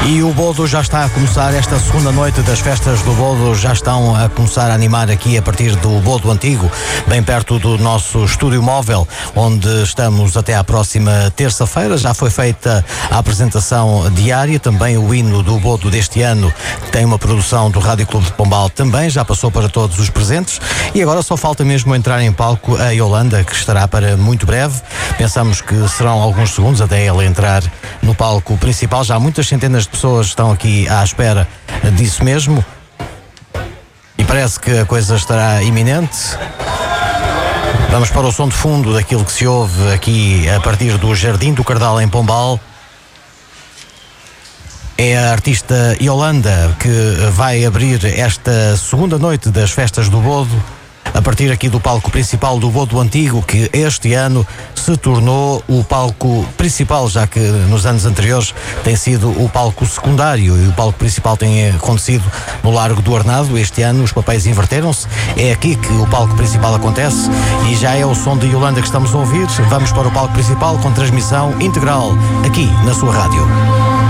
E o Bodo já está a começar, esta segunda noite das festas do Bodo já estão a começar a animar aqui a partir do Bodo Antigo, bem perto do nosso estúdio móvel, onde estamos até à próxima terça-feira. Já foi feita a apresentação diária, também o hino do Bodo deste ano tem uma produção do Rádio Clube de Pombal, também já passou para todos os presentes e agora só falta mesmo entrar em palco a Yolanda, que estará para muito breve. Pensamos que serão alguns segundos até ela entrar no palco principal. Já muitas centenas de pessoas estão aqui à espera disso mesmo e parece que a coisa estará iminente. Vamos para o som de fundo daquilo que se ouve aqui a partir do Jardim do Cardal em Pombal. É a artista Yolanda que vai abrir esta segunda noite das festas do Bodo a partir aqui do palco principal do Bodo Antigo, que este ano se tornou o palco principal, já que nos anos anteriores tem sido o palco secundário e o palco principal tem acontecido no Largo do Arnado. Este ano os papéis inverteram-se, é aqui que o palco principal acontece e já é o som de Yolanda que estamos a ouvir. Vamos para o palco principal com transmissão integral aqui na sua rádio.